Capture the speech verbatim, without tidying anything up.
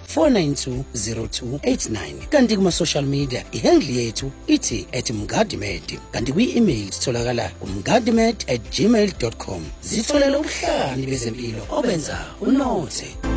four nine two zero two eight nine. Kanti kuma social media ihandle yethu ithi at mngadimed. Kanti kwi-email sitholakala umngadimed at gmail dot com. Zitholele ubuhlani bezempilo obenza unothe.